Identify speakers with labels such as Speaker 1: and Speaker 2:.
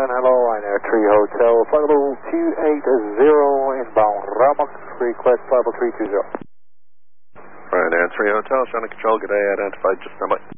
Speaker 1: hello, Ryanair 3 Hotel, flight level 280 inbound, Ramak, request flight level 320.
Speaker 2: Ryanair 3 Hotel, Shannon Control, good day, identified, just stand by.